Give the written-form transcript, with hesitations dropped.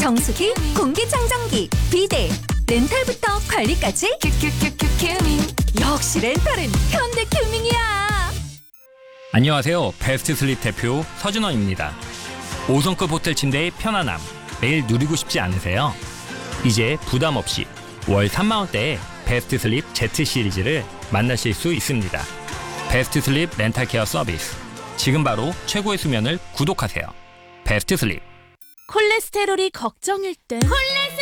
정수기, 공기청정기, 비데, 렌탈부터 관리까지 큐큐큐큐 큐밍. 역시 렌탈은 현대 큐밍이야. 안녕하세요. 베스트 슬립 대표 서준원입니다. 5성급 호텔 침대의 편안함 매일 누리고 싶지 않으세요? 이제 부담 없이 월 3만 원대의 베스트 슬립 Z 시리즈를 만나실 수 있습니다. 베스트 슬립 렌탈 케어 서비스. 지금 바로 최고의 수면을 구독하세요. 베스트 슬립. 콜레스테롤이 걱정일 땐